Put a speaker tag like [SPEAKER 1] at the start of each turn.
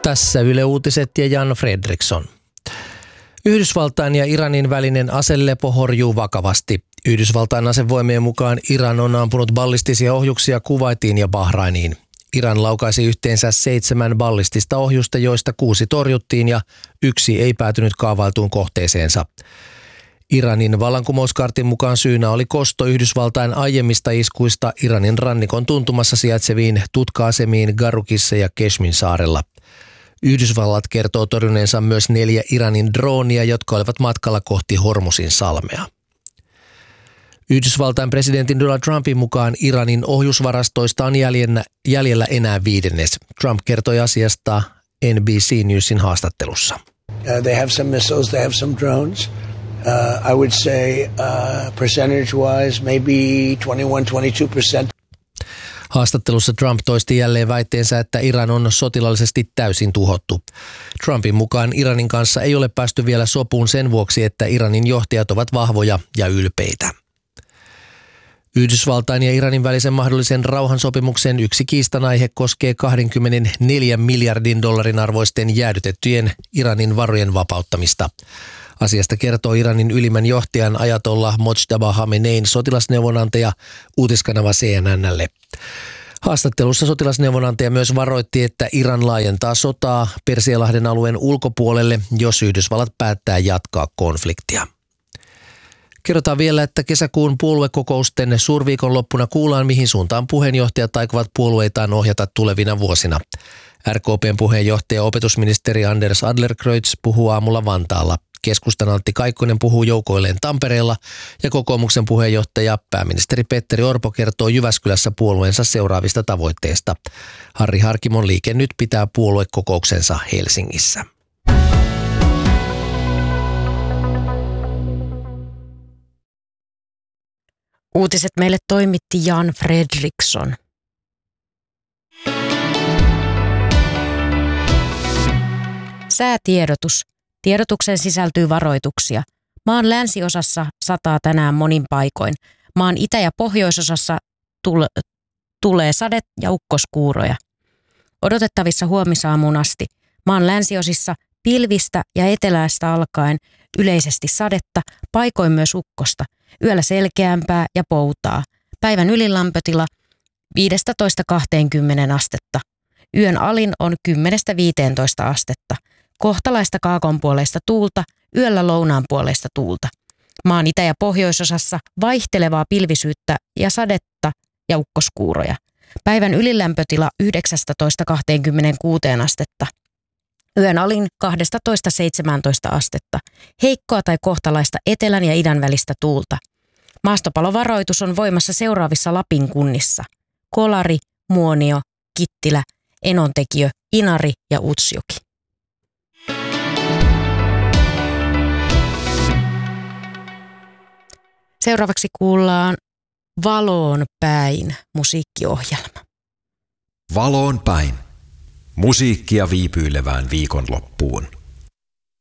[SPEAKER 1] Tässä Yle Uutiset ja Jan Fredriksson. Yhdysvaltain ja Iranin välinen aselepo horjuu vakavasti. Yhdysvaltain asevoimien mukaan Iran on ampunut ballistisia ohjuksia Kuwaitiin ja Bahrainiin. Iran laukaisi yhteensä 7 ballistista ohjusta, joista 6 torjuttiin ja 1 ei päätynyt kaavailtuun kohteeseensa. Iranin vallankumouskaartin mukaan syynä oli kosto Yhdysvaltain aiemmista iskuista Iranin rannikon tuntumassa sijaitseviin tutka-asemiin Garukissa ja Keshmin saarella. Yhdysvallat kertoo torjuneensa myös 4 Iranin droonia, jotka olivat matkalla kohti Hormuzin salmea. Yhdysvaltain presidentin Donald Trumpin mukaan Iranin ohjusvarastoista on jäljellä enää 1/5. Trump kertoi asiasta NBC Newsin haastattelussa.
[SPEAKER 2] They have some missiles, they have some drones. I would say percentage-wise maybe 21-22%.
[SPEAKER 1] Haastattelussa Trump toisti jälleen väitteensä, että Iran on sotilaallisesti täysin tuhottu. Trumpin mukaan Iranin kanssa ei ole päästy vielä sopuun sen vuoksi, että Iranin johtajat ovat vahvoja ja ylpeitä. Yhdysvaltain ja Iranin välisen mahdollisen rauhansopimuksen yksi kiistanaihe koskee 24 miljardin dollarin arvoisten jäädytettyjen Iranin varojen vapauttamista. Asiasta kertoo Iranin ylimmän johtajan ajatollah Mojtaba Khamenein sotilasneuvonantaja uutiskanava CNN:lle. Haastattelussa sotilasneuvonantaja myös varoitti, että Iran laajentaa sotaa Persialahden alueen ulkopuolelle, jos Yhdysvallat päättää jatkaa konfliktia. Kerrotaan vielä, että kesäkuun puoluekokousten suurviikonloppuna kuullaan, mihin suuntaan puheenjohtajat aikovat puolueitaan ohjata tulevina vuosina. RKP:n puheenjohtaja opetusministeri Anders Adlercreutz puhuu aamulla Vantaalla. Keskustan Antti Kaikkonen puhuu joukoilleen Tampereella ja kokoomuksen puheenjohtaja pääministeri Petteri Orpo kertoo Jyväskylässä puolueensa seuraavista tavoitteista. Harri Harkimon Liike Nyt pitää puoluekokouksensa Helsingissä.
[SPEAKER 3] Uutiset meille toimitti Jan Fredriksson. Säätiedotus. Tiedotukseen sisältyy varoituksia. Maan länsiosassa sataa tänään monin paikoin. Maan itä- ja pohjoisosassa tulee sade- ja ukkoskuuroja. Odotettavissa huomisaamuun asti. Maan länsiosissa pilvistä ja eteläistä alkaen yleisesti sadetta, paikoin myös ukkosta. Yöllä selkeämpää ja poutaa. Päivän ylilämpötila 15-20 astetta. Yön alin on 10-15 astetta. Kohtalaista kaakonpuoleista tuulta, yöllä lounaanpuoleista tuulta. Maan itä- ja pohjoisosassa vaihtelevaa pilvisyyttä ja sadetta ja ukkoskuuroja. Päivän ylilämpötila 19-26 astetta. Yön alin 12-17 astetta. Heikkoa tai kohtalaista etelän ja idän välistä tuulta. Maastopalovaroitus on voimassa seuraavissa Lapin kunnissa: Kolari, Muonio, Kittilä, Enontekiö, Inari ja Utsjoki. Seuraavaksi kuullaan Valoon päin musiikkiohjelma.
[SPEAKER 4] Valoon päin. Musiikkia viipyilevään viikonloppuun.